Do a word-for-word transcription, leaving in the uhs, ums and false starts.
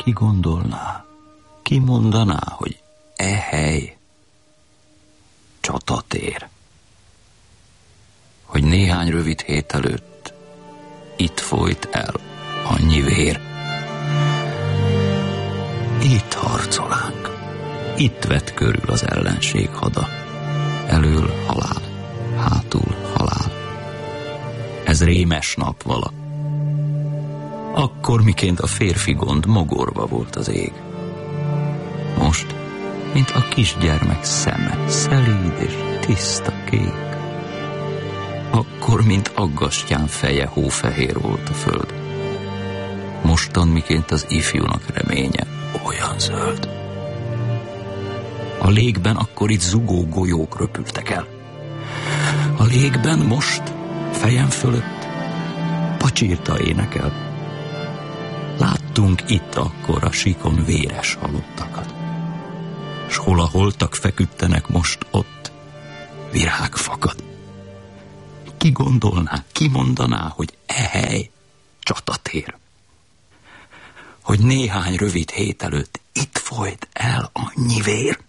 Ki gondolná, ki mondaná, hogy e hely csatatér? Hogy néhány rövid hét előtt itt folyt el annyi vér. Itt harcolánk, itt vett körül az ellenség hada. Elől halál, hátul halál. Ez rémes nap vala. Akkor, miként a férfi gond mogorva volt az ég. Most, mint a kisgyermek szeme, szelíd és tiszta kék. Akkor, mint aggastyán feje, hófehér volt a föld. Mostan, miként az ifjúnak reménye, olyan zöld. A légben akkor itt zugó golyók röpültek el. A légben most, fejem fölött, pacsírta énekel. Láttunk itt akkor a síkon véres halottakat. S hol a holtak feküdtenek most ott, virág fakad. Ki gondolná, ki mondaná, hogy e hely csatatér? Hogy néhány rövid hét előtt itt folyt el annyi vér?